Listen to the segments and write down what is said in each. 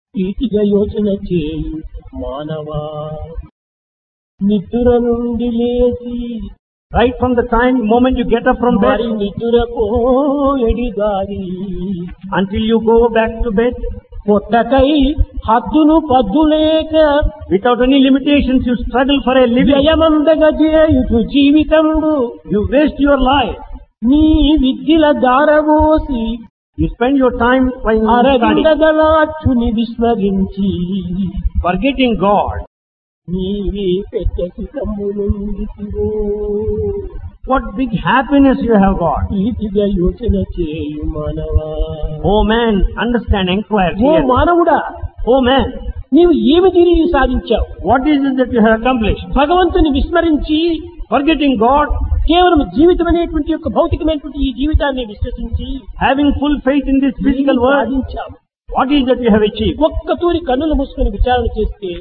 ఈటిగా యోచన చేయు మానవా నిద్ర నుండి లేచి Right from the moment you get up from bed మరి నిద్రకు ఎడిగారి until you go back to bed, పొట్టకై హద్దును పద్దులేక without any limitations, you struggle for a living. వ్యయమందగా చేయుచు జీవితంబు You waste your life. నీ విద్యల దారవోసి You spend your time while studying, అరవిందగలాచుని విస్మరించి forgetting God. నీవే పెద్ద సుఖము నుండితివో What big happiness you have got. ఈటిగా యోచన చేయు మానవా Oh man, understand, inquire. ఓ Clearly. మానవుడా Oh man, నీవు ఏమి తిరిగి సాధించావు what is it that you have accomplished? భగవంతుని విస్మరించి Forgetting God, కేవలం జీవితం అనేటువంటి యొక్క భౌతికమైనటువంటి ఈ జీవితాన్ని విశ్వసించి having full faith in this physical నీవు world, సాధించావు. what is that you have achieved? ఒక్క తూరి కన్నులు మూసుకొని విచారణ చేస్తే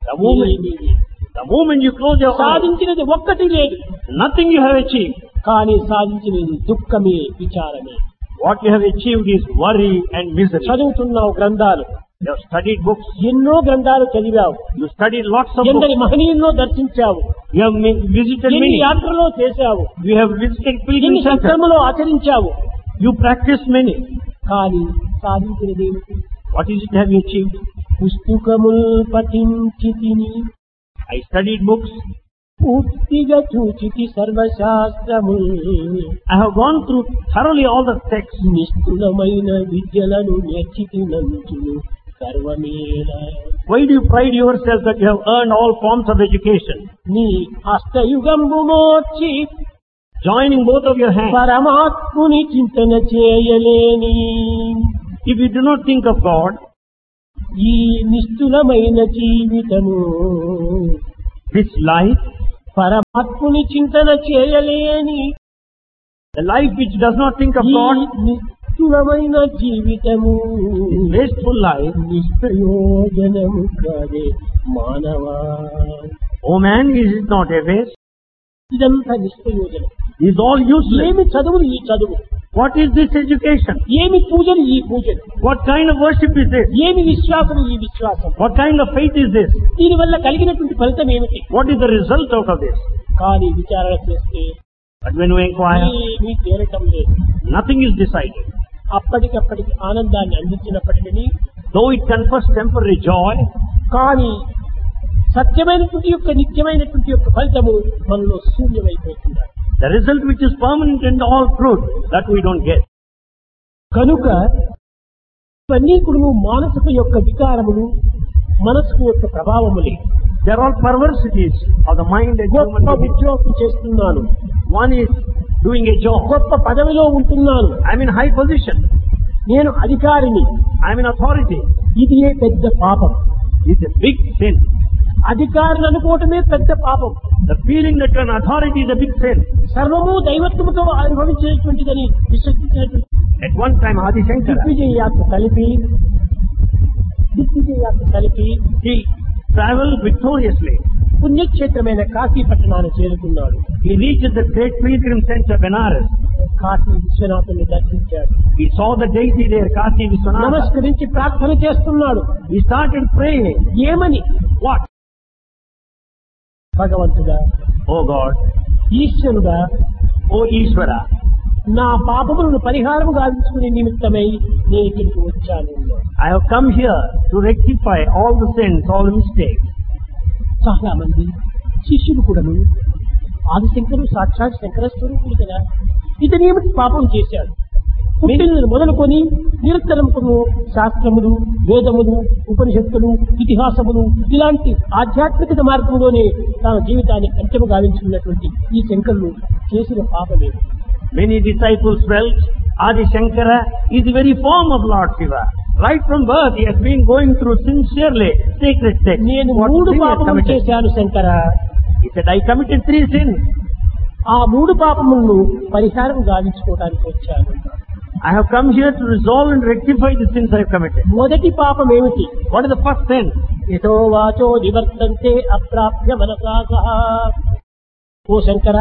The moment you close your eyes, సాధించినది ఒక్కటి లేదు, nothing you have achieved. కానీ సాధించినది దుఃఖమే, విచారమే. What you have achieved is worry and misery. చదువుతున్నావు గ్రంథాలు, You have studied books. ఎన్నో గ్రంథాలు చదివావు, You studied lots of books. ఎందరి మహనీయుల్లో దర్శించావు, You have visited ఎన్ని many. యాత్రలో చేశావు, You have visited ఎన్ని pilgrim centers. సత్కర్మలో ఆచరించావు, You practiced many. కానీ సాధించినది ఏమిటి? What is it have you achieved? పుస్తకముల్ పఠించి తిని I studied books. పూర్తిగా చూచితి సర్వశాస్త్రముల్ I have gone through thoroughly all the texts. నిష్ఠులమైన విద్యలను నేర్చితినంచును సర్వమేళ. Why do you pride yourself that you have earned all forms of education? నీ హస్తయుగంబు మోర్చి Joining both of your hands. పరమాత్ముని చింతన చేయలేని If you do not think of God, ఈ నిష్ఠులమైన జీవితము this life, పరమాత్ముని చింతన చేయలేని the life which does not think of ఈ God, నిష్ఠులమైన జీవితము this wasteful life, నిష్ప్రయోజనము కాదే మానవా. oh man, is it not a waste? ఇదంతా నిష్ప్రయోజనం. Is all useless. ఏమి చదువులు ఈ చదువు, What is this education? ఏమి పూజలు ఈ పూజలు, What kind of worship is this? ఏమి విశ్వాసము ఈ విశ్వాసం, What kind of faith is this? దీనివల్ల కలిగినటువంటి ఫలితం ఏమిటి? What is the result out of this? కానీ విచారణ చేస్తే But when we inquire, ఏమీ తేలటం లేదు. nothing is decided. అప్పటికప్పటికి ఆనందాన్ని అందించినప్పటికీ Though it confers temporary joy, కానీ సత్యమైనటువంటి యొక్క నిత్యమైనటువంటి యొక్క ఫలితము మనలో శూన్యమైపోతుంది. the result which is permanent and all truth, that we don't get. కనుక ఇవన్నీ కూడా మానసిక యొక్క వికారములు, మనసుకు యొక్క ప్రభావములే. They are all perversities of the mind and human గొప్ప being. ఉద్యోగం చేస్తున్నాను, One is doing a job. గొప్ప పదవిలో ఉంటున్నాను, I'm in high position. నేను అధికారిని, I'm in authority. ఇది ఏ పెద్ద పాపం. It's a big sin. అధికారులు అనుకోవటమే పెద్ద పాపం. The feeling that you're an authority is a big sin. సర్వము దైవత్వముతో అనుభవించేటువంటిదని విశ్వసించినటువంటి At one time, Adi Shankara, దిగ్విజయ యాత్ర కలిపి he traveled victoriously. పుణ్యక్షేత్రమైన కాశీ పట్టణాన్ని చేరుకున్నాడు. He reached the great pilgrim center, Benares. Kashi విశ్వనాథుని దర్శించాడు. He saw the deity there, Kasi Vishwanatha. నమస్కరించి ప్రార్థన చేస్తున్నాడు. He started praying. ఏమని? What? భగవంతుడా, Oh God, ఈశ్వరుడా, oh Ishvara, నా పాపములను పరిహారం గావించుకునే నిమిత్తమై నేను ఇక్కడికి వచ్చాను. I have come here to rectify all the sins, all the mistakes. చాలా మంది శిష్యులు కూడాను ఆదిశంకరుడు సాక్షాత్ శంకర స్వరూపుడు కదా, ఇతనేమిటి పాపం చేశాడు? పుట్టిన మొదలుకొని నిరంతరమును శాస్త్రములు, వేదములు, ఉపనిషత్తులు, ఇతిహాసములు ఇలాంటి ఆధ్యాత్మిక మార్గంలోనే తన జీవితాన్ని అంత్యము గావించుకున్నటువంటి ఈ శంకరులు చేసిన పాపమే. Many disciples felt Adi Shankara is the very form of Lord Shiva. Right from birth, he has been going through sincerely sacred texts. నేను What 3 sin he has పాపములు committed? చేశాను Shankara. He said, I committed 3 sins. ఆ 3 పాపములను పరిహారం గావించుకోవడానికి వచ్చాను. I have come here to resolve and rectify the sins I have committed. మొదటి పాపం ఏమిటి? What is the first sin? యతో వాచో నివర్తంతే అప్రాప్య మనసా సహా. ఓ శంకర,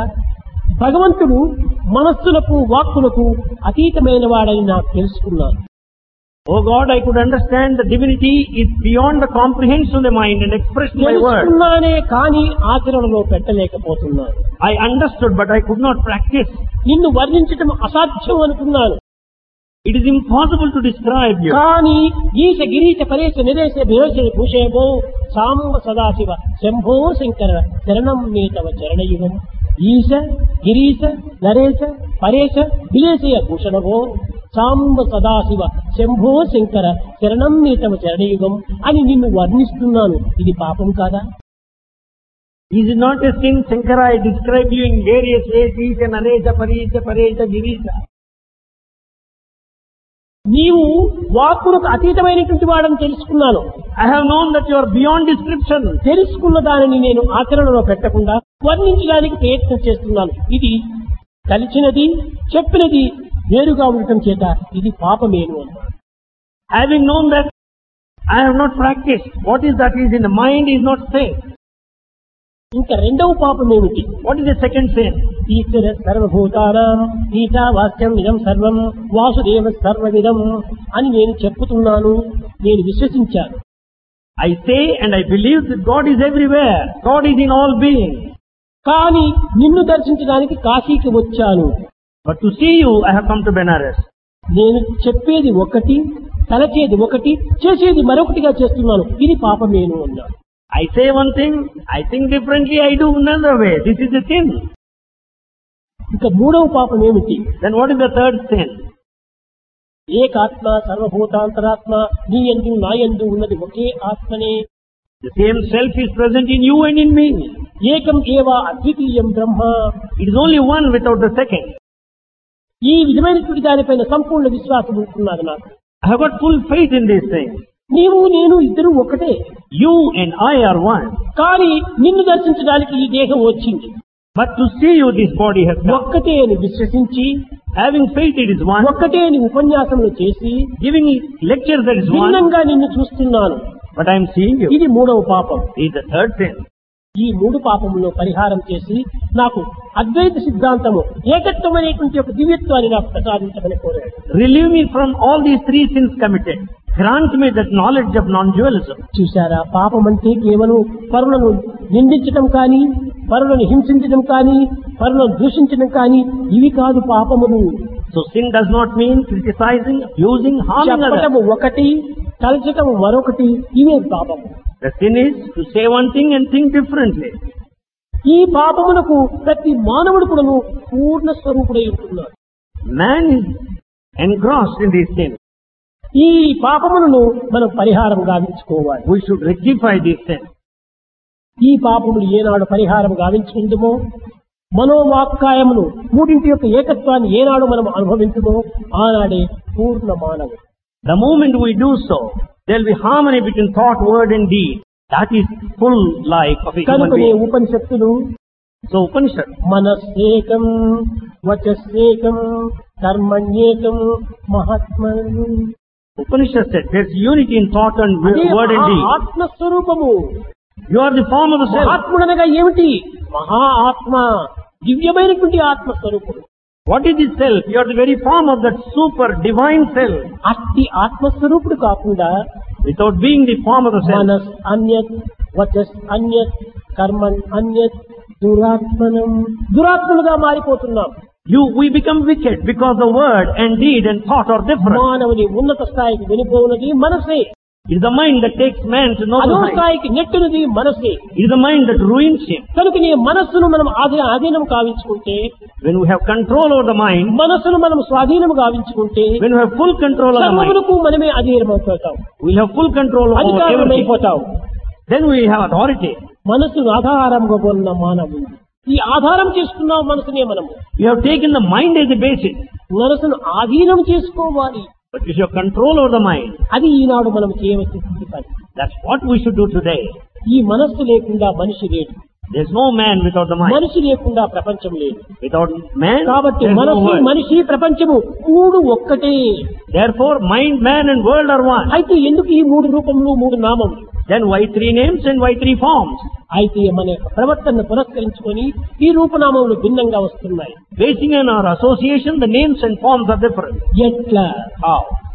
భగవంతుడు మనస్సులకు వాక్కులకు అతీతమైన వాడని నాకు తెలుసుకున్నాను. Oh God, I could understand the divinity is beyond the comprehension of the mind and expressed by words. తెలుసుకున్నానే కానీ ఆచరణలో పెట్టలేకపోతున్నాను. I understood, but I could not practice. నిన్ను వర్ణించటం అసాధ్యం అనుకున్నాను. It is impossible to describe you. కానీ ఈశ గిరీశ పరేశ నిరేశ విరోశ భూషేభో సాంబ సదాశివ శంభో శంకర శరణం మే తవ చరణయుగం. ఈశ గిరీశ నరేశ పరేశ విలేశయ భూషణభో సాంబ సదాశివ శంభో శంకర శరణం మే తవ చరణయుగం అని నిన్ను వర్ణిస్తున్నాను. ఇది పాపం కాదా? Is it not a sin, Shankara? I describe you in various ways, Isha, Naresha, Parisha, Paresha, Girisha. నీవు వాక్కులకు అతీతమైనటువంటి వాడని తెలుసుకున్నాను. I have known that you are beyond description. తెలుసుకున్న దానిని నేను ఆచరణలో పెట్టకుండా వర్ణించడానికి ప్రయత్నం చేస్తున్నాను. ఇది కలిసినది చెప్పినది వేరుగా ఉండటం చేత ఇది పాపమేను అన్నాడు. Having known that I have not practiced, what is that is in the mind is not safe. ఇంకా రెండవ పాపం ఏమిటి? What is the second sin? ఈశ్వర సర్వభూతానాం ఈశావాస్యం ఇదం సర్వం వాసుదేవ సర్వవిదం అని నేను చెప్పుతున్నాను. నేను విశ్వసించాను. I say and I believe that God is everywhere. God is in all beings. కానీ నిన్ను దర్శించడానికి కాశీకి వచ్చాను. But to see you, I have come to Benares. నేను చెప్పేది ఒకటి, తలచేది ఒకటి, చేసేది మరొకటిగా చేస్తున్నాను. ఇది పాపమేను అన్నాడు. I say one thing, I think differently, I do another way. This is the sin. ఇంకా మూడవ పాపం ఏమిటి? Then what is the third sin? ఏకాత్మ సర్వభూతాంతరాత్మ నీ యందు నా యందు ఉన్నది ఒకే ఆత్మనే. The same self is present in you and in me. ఏకం ఏవ అద్వితీయం బ్రహ్మ. It is only one without the second. ఈ విధమైనటువంటి దానిపైన సంపూర్ణ విశ్వాసం ఉంటున్నది నాకు. I have got full faith in these things. నీవు నేను ఇద్దరు ఒకటే. You and I are one. కానీ నిన్ను దర్శించడానికి ఈ దేహం వచ్చింది. But to see you, this body has come. ఒక్కటే అని విశ్వసించి, Having faith, it is one. ఒక్కటే అని ఉపన్యాసములు చేసి, Giving lectures, that is one. భిన్నంగా నిన్ను చూస్తున్నాను. But I am seeing you. ఇది మూడవ పాపం. It is the third sin. ఈ మూడు పాపములో పరిహారం చేసి నాకు అద్వైత సిద్ధాంతము ఏకత్వం అనేటువంటి ఒక దివ్యత్వాన్ని నాకు ప్రసాదించమని కోరాడు. Relieve me from all these three sins committed. Grant me that knowledge of non-dualism. చూశారా, పాపం అంటే కేవలం పరులను నిందించడం కానీ, పరులను హింసించడం కానీ, పరులను దూషించడం కానీ ఇవి కాదు పాపములు. So sin does not mean criticizing, abusing, harming others. చెప్పటము ఒకటి, తలచటము మరొకటి, ఇవే పాపము. The sin is to say one thing and think differently. ఈ పాపములకు ప్రతి మానవుడు కూడాను పూర్ణ స్వరూపుడై ఉంటున్నాడు. Man is engrossed in these sins. ఈ పాపములను మనం పరిహారం గావించుకోవాలి. We should rectify these sins. ఈ పాపములు ఏనాడు పరిహారం గావించుకుందుమో, మనోవాక్కాయమును మూడింటి యొక్క ఏకత్వాన్ని ఏనాడు మనం అనుభవించుమో ఆనాడే పూర్ణ మానవుడు. The moment we do so, there will be harmony between thought, word and deed. That is full life of a human కనుకనే being. ఉపనిషత్తులు So Upanishad, మనస్సేకం వచస్సేకం కర్మణ్యేకం మహాత్మను. Upanishad said there's unity in thought and word and deed. ఆత్మస్వరూపము. You are the form of the self. ఆత్ముడనగా ఏమిటి? మహా ఆత్మ, దివ్యమైనటువంటి ఆత్మస్వరూపుడు. What is this self? You are the very form of that super divine self. అట్టి ఆత్మస్వరూపుడు కాకుండా Without being the form of the self, మనస్ అన్యత్, వచస్ అన్యత్, Karman అన్యత్, దురాత్మనం, దురాత్మలుగా మారిపోతున్నాం. we become wicked because the word and deed and thought are different. మానవుని ఉన్నత స్థాయికి వెనుకోనది మనసే. It is the mind that takes man to know the అదో mind. స్థాయికి నెట్టునది మనసే. It is the mind that ruins him. కనుక నీ మనస్సును మనం ఆధీనం గావించుకుంటే, When we have control over the mind, మనస్సును మనం స్వాధీనం గావించుకుంటే when we have full control of the mind, సర్వములకు మనమే అధీనమైపోతాం, we'll have full control over everything. అధికారమైపోతాం. Then we have authority. మనస్సును ఆధారంగా కొన్న మానవుడు. ఈ ఆధారం చేసుకున్న మనసునే మనము. We have taken the mind as the basis. మనసును ఆధీనం చేసుకోవాలి. But you have control over the mind. అది ఈనాడు మనం చేయవలసిన పని. That's what we should do today. ఈ మనస్సు లేకుండా మనిషి లేడు. There's no man without the mind. మనిషి లేకుండా ప్రపంచం లేదు. Without man, కాబట్టి there's no మనస్సు, world. మనిషి, ప్రపంచము మూడు ఒక్కటే. Therefore, mind, man and world are one. అయితే ఎందుకు ఈ మూడు రూపములు, మూడు నామములు? Then why three names and why three forms? అయితే మన యొక్క ప్రవర్తనను పురస్కరించుకొని ఈ రూపనామములు భిన్నంగా వస్తున్నాయి. Basing on our association, the names and forms are different. ఎట్లా? How?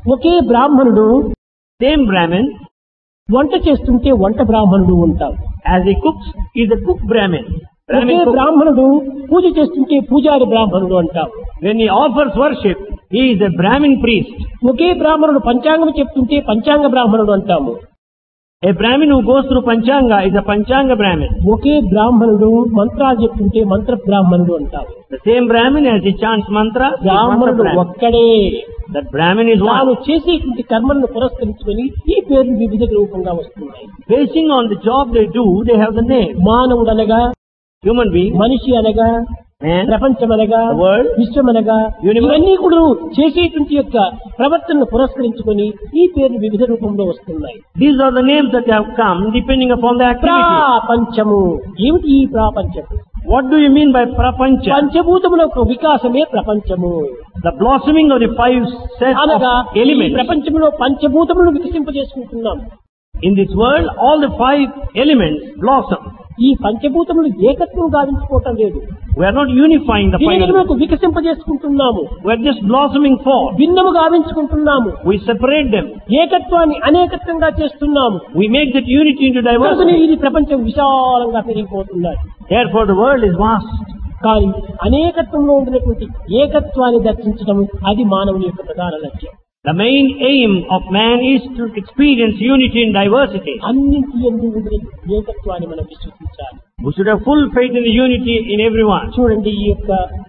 ఒకే బ్రాహ్మణుడు Same Brahmin, వంట చేస్తుంటే వంట బ్రాహ్మణుడు ఉంటాడు. as he cooks, is a cook Brahmin. Okay Brahmin cook. బ్రాహ్మణుడు పూజ చేస్తుంటే పూజారి బ్రాహ్మణుడు అంటాం. When he offers worship, he is a Brahmin priest. ఒకే బ్రాహ్మణుడు పంచాంగం చెప్తుంటే పంచాంగ బ్రాహ్మణుడు అంటాము. A Brahmin who goes through Panchanga is a Panchanga Brahmin. ఒకే బ్రాహ్మణుడు మంత్రాలు చెప్తుంటే మంత్ర బ్రాహ్మణుడు అంటాము. The same Brahmin, as he chants mantra, is mantra బ్రాహ్మణుడు Brahmin. ఒక్కడే. That Brahmin is తాను one. చేసేటువంటి కర్మలను పురస్కరించుకొని ఈ పేర్లు వివిధ రూపంగా వస్తున్నాయి. Basing on the job they do, they have the name. మానవుడు అనగా, Human being, మనిషి అనగా, man, ప్రపంచం అనగా, the world, విశ్వం అనగా, universe. ఇవన్నీ కూడా చేసేటువంటి యొక్క ప్రవర్తనను పురస్కరించుకొని ఈ పేర్లు వివిధ రూపంలో వస్తున్నాయి. these are the names that have come depending upon the activity. ప్రాపంచము. ఏమిటి ఈ ప్రాపంచము? What do you mean by prapancha? పంచభూతముల యొక్క వికాసమే ప్రపంచము. The blossoming of the five sets అనగా of ఈ elements. ప్రపంచంలో పంచభూతములను వికసింపజేసుకుంటున్నాం. In this world, all the five elements blossom. ఈ పంచభూతములు ఏకత్వం గావించుకోవటం లేదు. We are not unifying the five elements. దీనికి వికసింపజేసుకుంటున్నాము. We are just blossoming forth. భిన్నము గావించుకుంటున్నాము. We separate them. ఏకత్వాన్ని అనేకత్వంగా చేస్తున్నాము. We make that unity into కనుకనే diversity. ఇది ప్రపంచం విశాలంగా పెరిగిపోతున్నది. Therefore, the world is vast. కానీ అనేకత్వంలో ఉండినటువంటి ఏకత్వాన్ని దర్శించడం అది మానవుని యొక్క ప్రధాన లక్ష్యం. The main aim of man is to experience unity in diversity. అన్నింటి యందు ఉండే ఏకత్వాన్ని మనం విశ్వసించాలి. We should have full faith in the unity in everyone. చూడండి, ఈ యొక్క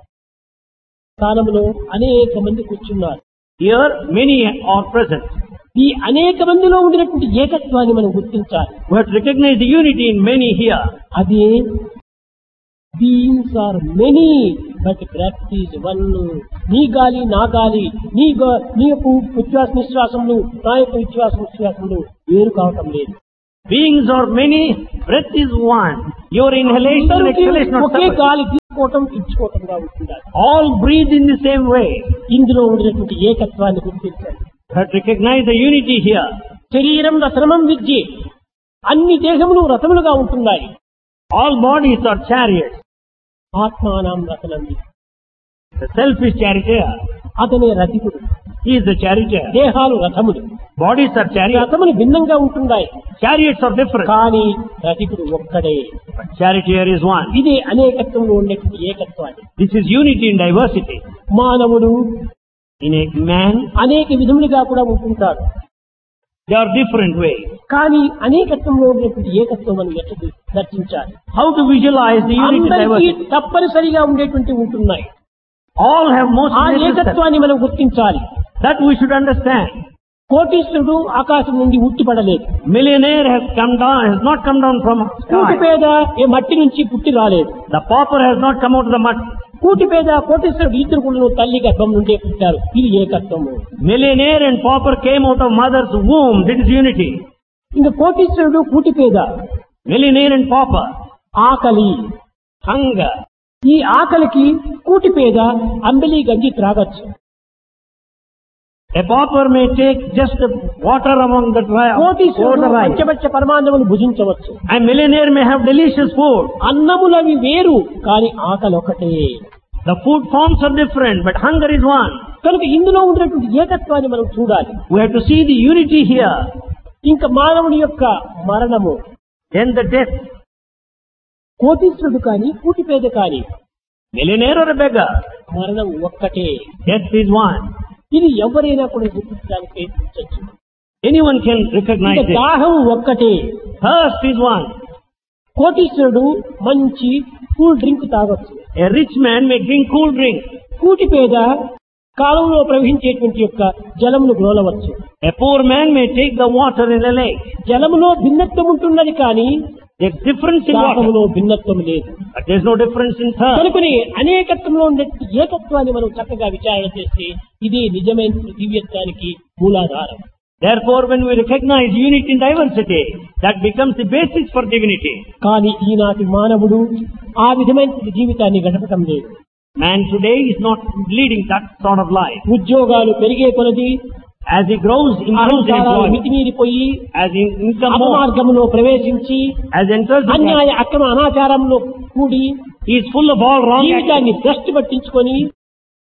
స్థానంలో అనేక మంది కూర్చున్నారు. Here, many are present. ఈ అనేక మందిలో ఉండినటువంటి ఏకత్వాన్ని మనం గుర్తించాలి. We have to recognize the unity in many here. అదే beings are many but breath is one. నీ గాలి నా గాలి, నీ యొక్క విశ్వాస నిశ్వాసములు నా యొక్క విశ్వాస నిశ్వాసములు వేరు కావటం లేదు. Beings are many, breath is one. Your inhalation and exhalation are okay separate. గాలి తీసుకోవటం ఇచ్చుకోవటంగా ఉంటుందా? All breathe in the same way. ఇందులో ఉండినటువంటి ఏకత్వాన్ని గుర్తించండి. We have to recognize the unity here. శరీరం రథనం విద్య. అన్ని దేహములు రథములుగా ఉంటున్నాయి. All bodies are chariots. ఆత్మానం రథనం విద్య. The self is charioteer. అతనే రథికుడు. He is the charioteer. దేహాలు రథములు. Bodies are chariots. రథములు భిన్నంగా ఉంటున్నాయి. Chariots are different. కానీ రథికుడు ఒక్కడే. But charioteer is one. ఇదే అనేకత్వంలో ఉండేటువంటి ఏకత్వాన్ని. This is unity in diversity. మానవుడు In a man, అనేక విధములుగా కూడా ఉంటుంటాడు. there are different ways. కానీ అనేకత్వంలో ఉండేటువంటి ఏకత్వం అని ఎట్లా దర్శించాలి? How to visualize the unity in అందరికీ diversity? తప్పనిసరిగా ఉండేటువంటి ఉంటున్నాయి. All have most ఆ necessary. ఏకత్వాన్ని మనం గుర్తించాలి. That we should understand. కోటీశ్వరుడు ఆకాశం నుండి ఉట్టిపడలేదు. Millionaire has not come down from Kooti sky. పేద ఏ మట్టి నుంచి పుట్టి రాలేదు. The pauper has not come out of the mud. కూటి పేద కోటీశ్వరుడు ఇద్దరు కూడా తల్లి గర్భం నుండే పుట్టారు. ఇది ఏకత్వము. Millionaire and pauper came out of mother's womb. That is unity. ఇంకా కోటీశ్వరుడు కూటి పేద. Millionaire and pauper. ఆకలి. Hunger. ఈ ఆకలికి కూటి పేద అంబలి గంజి త్రాగొచ్చు. A pauper may take just the water among the over కోటీశ్వరుడు the rice. పంచపక్ష పరమాన్నములు భుజించవచ్చు. A millionaire may have delicious food. అన్నములవి వేరు, కానీ ఆకలి ఒకటే. The food forms are different, but hunger is one. కనుక ఇందులో ఉన్నటువంటి ఏకత్వాన్ని మనం చూడాలి. We have to see the unity here. ఇంకా మానవుని యొక్క మరణము, Then the death. కోటీశ్వరుడు కానీ కూటి పేద కానీ Millionaire or a beggar. మరణం ఒక్కటే. Death is one. ఇది ఎవరైనా కూడా గుర్తించడానికి ప్రయత్నించవచ్చు. Anyone can recognize ఇంకా it. దాహం ఒక్కటే. Thirst is one. కోటీశ్వరుడు మంచి కూల్ డ్రింక్ తాగొచ్చు. A rich man may drink cool drink. కూటి పేద కాలంలో ప్రవహించేటువంటి యొక్క జలమును గ్రోలవచ్చు. A poor man may take the water in the lake. జలములో భిన్నత్వం ఉంటున్నది, కానీ There's difference in water, దాహములో భిన్నత్వం లేదు. but there's no difference in thirst. కనుకని అనేకత్వంలో ఉండే ఏకత్వాన్ని మనం చక్కగా విచారణ చేస్తే ఇది నిజమైన దివ్యత్వానికి మూలాధారం. Therefore, when we recognize unity in diversity, that becomes the basis for divinity. కానీ ఈనాటి మానవుడు ఆ విధమైన జీవితాన్ని గడపటం లేదు. Man today is not leading that sort of life. ఉద్యోగాలు పెరిగే కొలది As he grows, improves in అహంకారాలు employment, మితిమీరిపోయి as in income more, అపమార్గంలో ప్రవేశించి as enters the అన్యాయ అక్రమ అనాచారంలో కూడి he is full of all wrong actions. జీవితాన్ని భ్రష్టు పట్టించుకొని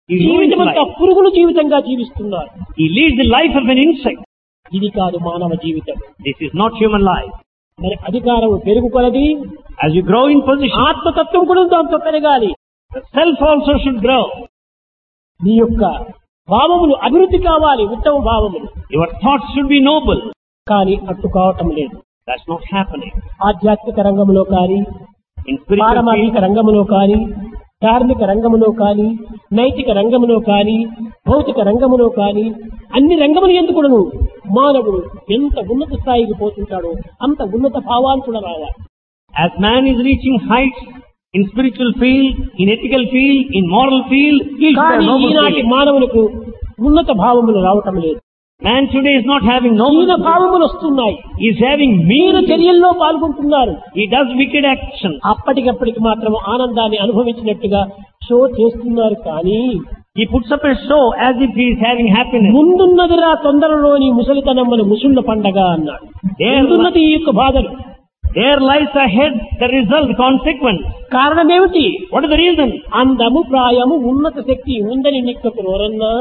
He ruins జీవితమంతా life. పురుగుల జీవితంగా జీవిస్తున్నారు. He leads the life of an insect. ఇది కాదు మానవ జీవితం. This is not human life. మరి అధికారం పెరుగుకొలది, As you grow in position, ఆత్మతత్వం కూడా దాంతో పెరగాలి. the self also should grow. నీ యొక్క భావములు అభివృద్ధి కావాలి, ఉత్తమ భావములు. Your thoughts should be noble. కానీ అట్టు కావటం లేదు. That's not happening. ఆధ్యాత్మిక రంగంలో కానీ, In spiritual field, పారమార్థిక రంగంలో కానీ, ధార్మిక రంగంలో కానీ, నైతిక రంగంలో కానీ, భౌతిక రంగంలో కానీ, అన్ని రంగములు ఎందుకును మానవుడు ఎంత ఉన్నత స్థాయికి పోతుంటాడో అంత ఉన్నత భావాలు కూడా రావాలి. as man is reaching heights in spiritual field, in ethical field, in moral field, he is కానీ a noble ఈనాటి field. మానవులకు ఉన్నత భావములు రావటం లేదు. Man today is not having హీన noble. భావములు వస్తున్నాయి. He is having Meena mean. చర్యల్లో పాల్గొంటున్నారు. He does wicked actions. అప్పటికప్పటికి మాత్రం ఆనందాన్ని అనుభవించినట్టుగా షో చేస్తున్నారు. కానీ He puts up a show as if he is having happiness. ముందున్నదిరా తొందరలోని ముసలితనమ్మని ముసుళ్ళ పండగ అన్నాడు. ముందున్నది ఈ యొక్క బాధలు. There lies ahead the result, the consequence. కారణమేమిటి? What is the reason? అందము ప్రాయము ఉన్నత శక్తి ఉందని నిక్కకు రోరన్నా,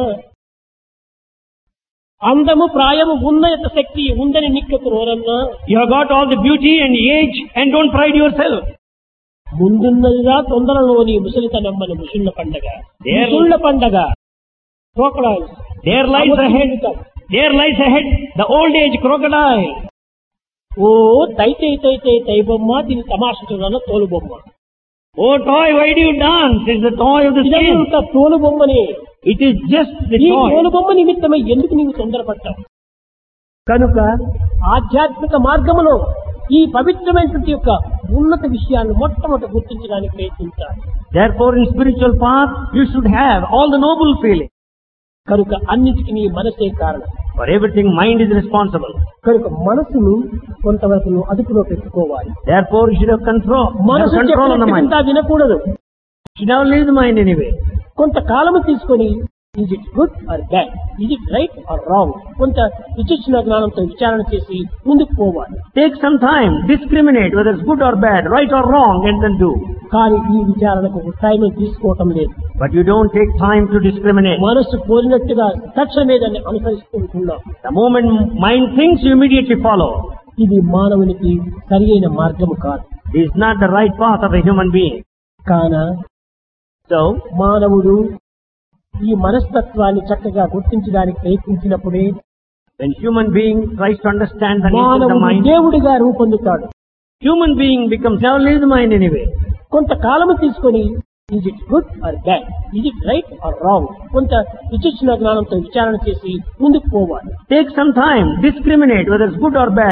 అందము ప్రాయము ఉన్నత శక్తి ఉందని నిక్కకు రోరన్నా, You have got all the beauty and age and don't pride yourself. ముందున్నదిరా తొందరలోని ముసలితనమ్మని ముసుళ్ళ పండగ. There- ముసుళ్ళ పండగ crocodiles. There lies ahead the old age crocodile. ఓ తైతే తైతే తై బొమ్మ, దీని తమాషున తోలు బొమ్మ. Oh toy, why do you dance? It's the toy of the skin. ఇదంతా తోలు బొమ్మని. It is just the ఈ తోలు toy. బొమ్మ నిమిత్తమై ఎందుకు నీవు తొందరపడ్డావు? కనుక ఆధ్యాత్మిక మార్గములో ఈ పవిత్రమైనటువంటి యొక్క ఉన్నత విషయాన్ని మొట్టమొదట గుర్తించడానికి ప్రయత్నించాలి. Therefore in spiritual path you should have all the noble feelings. కనుక అన్నిటికీ నీ మనసే కారణం. For everything mind is responsible. కనుక మనసును కొంతవరకు నువ్వు అదుపులో పెట్టుకోవాలి. Therefore you should have control on మనసు the mind. చెప్పినట్టు వినకూడదు. You should never leave the mind anyway. కొంతకాలము తీసుకొని is it good or bad, is it right are wrong, కొంత విచక్షణ జ్ఞానంతో విచారణ చేసి ముందుకు పోవాలి. Take some time, discriminate whether it's good or bad, right or wrong, and then do. కానీ ఈ విచారణకు టైం తీసుకోవటం లేదు. But you don't take time to discriminate. మనసు కోరినట్టుగా తక్షణమే దాన్ని అనుసరిస్తుంటున్నాం. The moment mind thinks, you immediately follow. ఇది మానవునికి సరి అయిన మార్గము కాదు. This is not the right path of a human being. కాన So, మానవుడు ఈ మనస్తత్వాన్ని చక్కగా గుర్తించడానికి ప్రయత్నించినప్పుడే when human being tries to understand the nature of the మానవుడు mind, దేవుడిగా రూపొందుతాడు. human being becomes never leave the mind anyway. కొంతకాలము తీసుకొని is it good or bad, is it right are wrong, కొంత విచక్షణ జ్ఞానంతో విచారణ చేసి ముందుకు పోవాలి. Take some time, discriminate whether it's good or bad.